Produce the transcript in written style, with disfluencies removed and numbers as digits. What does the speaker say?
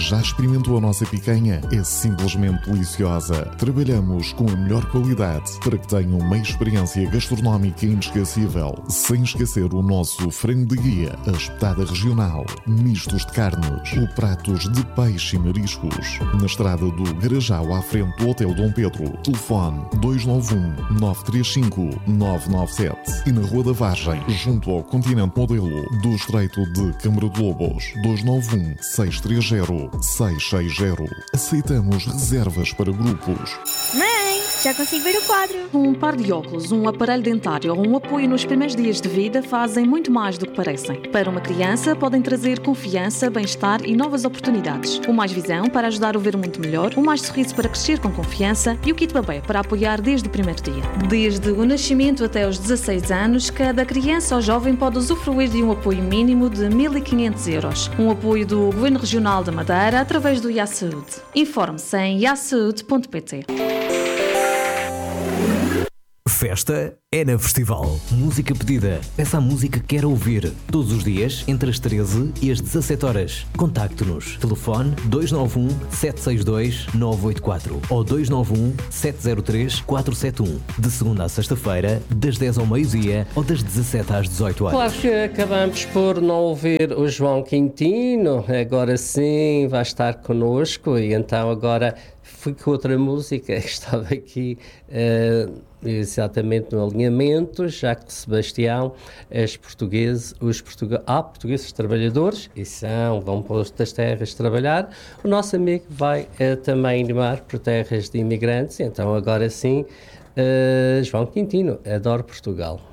Já experimentou a nossa picanha? É simplesmente deliciosa. Trabalhamos com a melhor qualidade para que tenham uma experiência gastronómica inesquecível, sem esquecer o nosso frango de guia, a espetada regional, mistos de carnes ou pratos de peixe e mariscos. Na estrada do Garajal, à frente do Hotel Dom Pedro. Telefone 291-935-997 e na Rua da Vargem, junto ao Continente Modelo do Estreito de Câmara de Lobos. 291-630-660. Aceitamos reservas para grupos. Mãe, já consigo ver o quadro. Um par de óculos, um aparelho dentário ou um apoio nos primeiros dias de vida fazem muito mais do que parecem. Para uma criança, podem trazer confiança, bem-estar e novas oportunidades. O Mais Visão para ajudar a ver o mundo melhor, o Mais Sorriso para crescer com confiança e o Kit Bebé para apoiar desde o primeiro dia. Desde o nascimento até os 16 anos, cada criança ou jovem pode usufruir de um apoio mínimo de 1.500 euros. Um apoio do Governo Regional da Madeira através do IASaúde. Informe-se em iasaude.pt. Festa é na Festival. Música pedida. Peça a música que quer ouvir. Todos os dias, entre as 13 e as 17 horas. Contacte-nos. Telefone 291-762-984 ou 291-703-471. De segunda à sexta-feira, das 10 ao meio-dia ou das 17 às 18 horas. Claro que acabamos por não ouvir o João Quintino. Agora sim vai estar connosco e então agora fui com outra música que estava aqui exatamente no alinhamento, já que Sebastião, os portugueses trabalhadores, e vão para outras terras trabalhar. O nosso amigo vai também animar por terras de imigrantes, então agora sim, João Quintino, adoro Portugal.